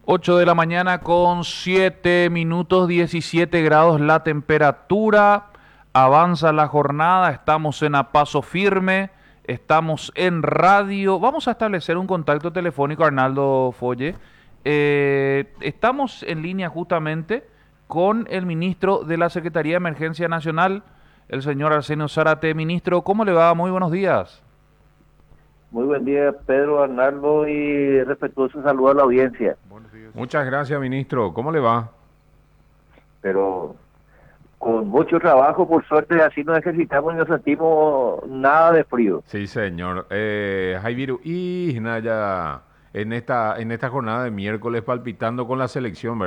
8 de la mañana con 7 minutos, 17 grados la temperatura. Avanza la jornada, estamos en a paso firme, estamos en radio. Vamos a establecer un contacto telefónico, Arnaldo Folle. Estamos en línea justamente con el ministro de la Secretaría de Emergencia Nacional, el señor Arsenio Zárate. Ministro, ¿cómo le va? Muy buenos días. Muy buen día, Pedro, Arnaldo, y respetuoso saludo a la audiencia. Muchas gracias, ministro. ¿Cómo le va? Pero con mucho trabajo, por suerte, así nos ejercitamos y no sentimos nada de frío. Sí, señor. Jaiviru, y Naya, en esta jornada de miércoles palpitando con la selección, ¿verdad?